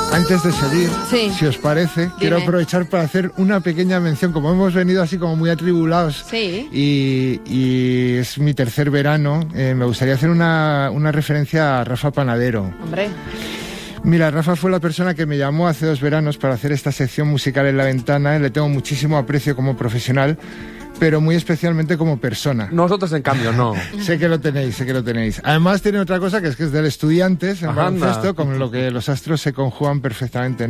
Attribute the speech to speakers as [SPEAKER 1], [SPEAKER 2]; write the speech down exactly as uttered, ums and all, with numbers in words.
[SPEAKER 1] Antes de seguir,
[SPEAKER 2] sí.
[SPEAKER 1] si os parece,
[SPEAKER 2] Dime.
[SPEAKER 1] quiero aprovechar para hacer una pequeña mención. Como hemos venido así como muy atribulados
[SPEAKER 2] sí.
[SPEAKER 1] y, y es mi tercer verano, eh, me gustaría hacer una, una referencia a Rafa Panadero.
[SPEAKER 2] Hombre.
[SPEAKER 1] Mira, Rafa fue la persona que me llamó hace dos veranos para hacer esta sección musical en La Ventana. Le tengo muchísimo aprecio como profesional, pero muy especialmente como persona.
[SPEAKER 3] Nosotros, en cambio, no.
[SPEAKER 1] Sé que lo tenéis, sé que lo tenéis. Además tiene otra cosa, que es que es del Estudiantes, en baloncesto, con lo que los astros se conjugan perfectamente.